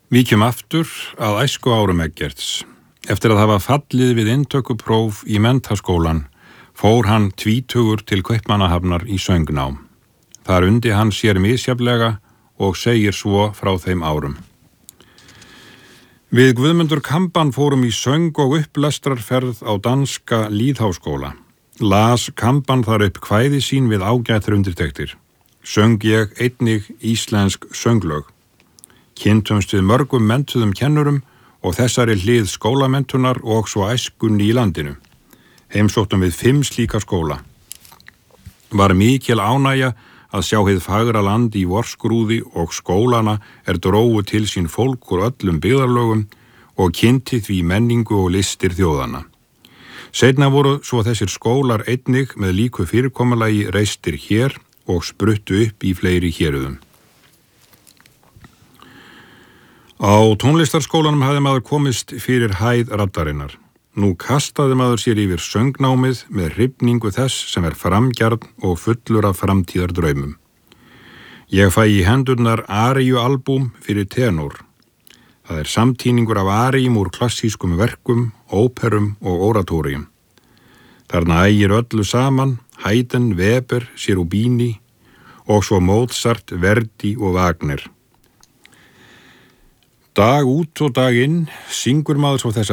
Víkjum aftur að æsku árum Eggerts. Eftir að hafa fallið við inntökupróf í menntaskólan fór hann tvítugur til Kaupmannahafnar í söngnám. Þar undi hann sér misjafnlega og segir svo frá þeim árum. Við Guðmundur Kamban fórum í söng- og upplestrarferð á danska lýðháskóla. Las Kamban þar upp kvæði sín við ágætar undirtektir. Söng ég einnig íslensk sönglög. Kynntumst við mörgum menntuðum kennurum og þessari hlið skólamenntunar og svo æskunni í landinu. Heimsóttum við 5 slíka skóla. Var mikil ánægja að sjá hið fagra land í vorskrúði og skólana drógu til sín fólk úr öllum byggðarlögum og kynnti því menningu og listir þjóðanna. Seinna voru svo þessir skólar einnig með líku fyrirkomulagi reistir hér og spruttu upp í fleiri héruðum. Á tónlistarskólanum hafði maður komist fyrir hæð raddarinnar. Nú kastaði maður sér yfir söngnámið með hrifningu þess sem framgjarn og fullur af framtíðardraumum. Ég fæ í hendurnar aríualbúm fyrir tenor. Það samtíningur af aríum úr klassískum verkum, óperum og oratórium. Þarna ægir öllu saman, Haydn, Weber, Cherubini og svo Mozart, Verdi og Wagner. Dag út og dag inn syngur maður svo þessa